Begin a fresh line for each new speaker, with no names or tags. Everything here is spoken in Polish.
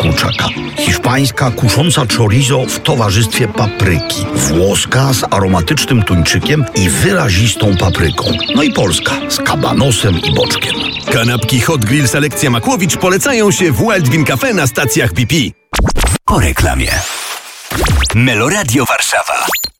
kurczaka. Hiszpańska kusząca chorizo w towarzystwie papryki. Włoska z aromatycznym tuńczykiem i wyrazistą papryką. No i polska z kabanosem i boczkiem.
Kanapki Hot Grill Selekcja Makłowicz polecają się w Wild Bean Cafe na stacjach BP.
Po reklamie. Meloradio Warszawa.